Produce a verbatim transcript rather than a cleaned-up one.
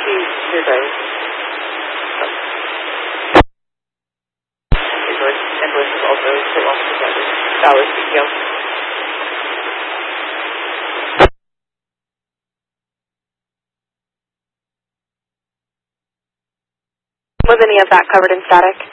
She's your driver. Invoice, invoice is also for one hundred dollars P T O. Was any of that covered in static?